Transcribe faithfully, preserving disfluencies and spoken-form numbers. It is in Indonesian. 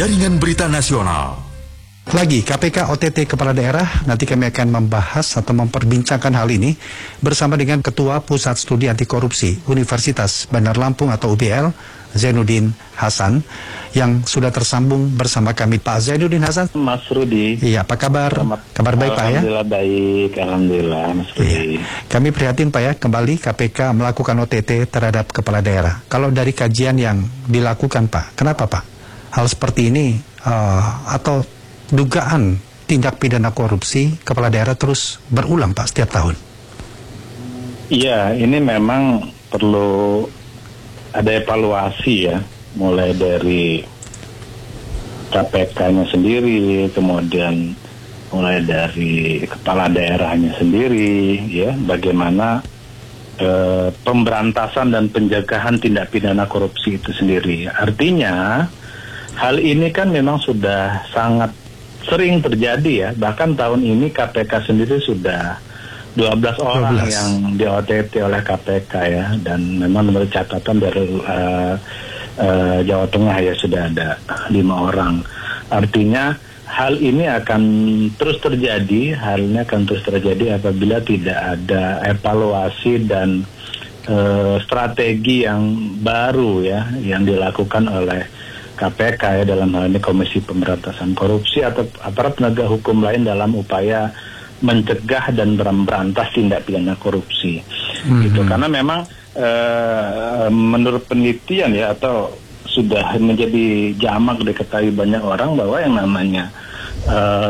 Jaringan Berita Nasional. Lagi K P K O T T Kepala Daerah, nanti kami akan membahas atau memperbincangkan hal ini bersama dengan Ketua Pusat Studi Anti Korupsi Universitas Bandar Lampung atau U B L, Zainuddin Hasan, yang sudah tersambung bersama kami. Pak Zainuddin Hasan. Mas Rudi. Iya, apa kabar? Selamat. Kabar baik Pak ya? Alhamdulillah baik, Alhamdulillah Mas Rudi. Iya. Kami prihatin Pak ya, kembali K P K melakukan O T T terhadap Kepala Daerah. Kalau dari kajian yang dilakukan Pak, kenapa Pak? Hal seperti ini uh, atau dugaan tindak pidana korupsi Kepala Daerah terus berulang Pak setiap tahun? Iya, ini memang perlu ada evaluasi ya, mulai dari K P K-nya sendiri, kemudian mulai dari kepala daerahnya sendiri, ya, bagaimana eh, pemberantasan dan pencegahan tindak pidana korupsi itu sendiri. Artinya hal ini kan memang sudah sangat sering terjadi ya, bahkan tahun ini K P K sendiri sudah dua belas orang dua belas yang di-O T T oleh K P K ya, dan memang menurut catatan dari uh, uh, Jawa Tengah ya sudah ada lima orang. Artinya hal ini akan terus terjadi, hal ini akan terus terjadi apabila tidak ada evaluasi dan uh, strategi yang baru ya, yang dilakukan oleh K P K ya, dalam hal ini Komisi Pemberantasan Korupsi atau aparat penegak hukum lain dalam upaya mencegah dan memberantas tindak pidana korupsi. Mm-hmm. Gitu. Karena memang e, menurut penelitian ya, atau sudah menjadi jamak diketahui banyak orang bahwa yang namanya e,